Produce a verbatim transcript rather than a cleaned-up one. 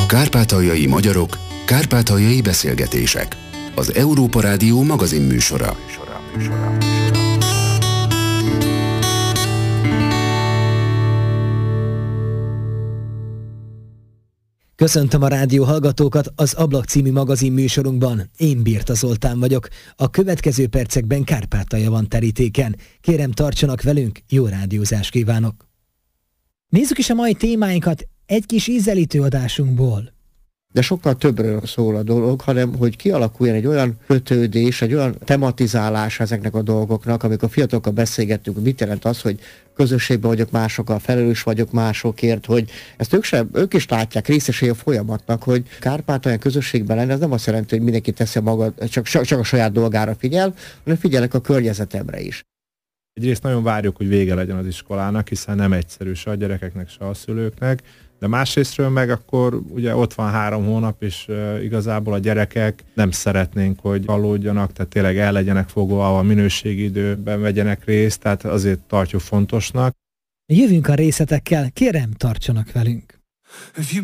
Kárpátaljai magyarok, kárpátaljai beszélgetések. Az Európa Rádió magazin műsora. Köszöntöm a rádió hallgatókat az Ablak című magazin műsorunkban. Én Birta Zoltán vagyok. A következő percekben Kárpátalja van terítéken. Kérem, tartsanak velünk, jó rádiózást kívánok! Nézzük is a mai témáinkat egy kis ízelítő adásunkból. De sokkal többről szól a dolog, hanem hogy kialakuljon egy olyan kötődés, egy olyan tematizálás ezeknek a dolgoknak, amikor fiatalokkal beszélgettünk, mit jelent az, hogy közösségben vagyok másokkal, felelős vagyok másokért, hogy ezt ők, sem, ők is látják, részesei a folyamatnak, hogy Kárpátalján közösségben lenni, ez nem azt jelenti, hogy mindenki teszi maga, csak, csak a saját dolgára figyel, hanem figyelnek a környezetemre is. Egyrészt nagyon várjuk, hogy vége legyen az iskolának, hiszen nem egyszerű se a gyerekeknek, se a szülőknek, de másrésztről meg akkor ugye ott van három hónap, és uh, igazából a gyerekek nem szeretnénk, hogy aludjanak, tehát tényleg el legyenek fogva, a minőségi időben vegyenek részt, tehát azért tartjuk fontosnak. Jövünk a részletekkel, kérem, tartsanak velünk!